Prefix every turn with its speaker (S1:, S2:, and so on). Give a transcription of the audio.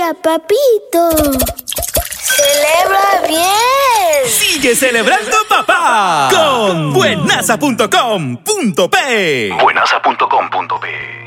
S1: Mira, papito. ¡Celebra bien!
S2: ¡Sigue celebrando, papá! Con buenaza.com.p.
S3: Buenaza.com.p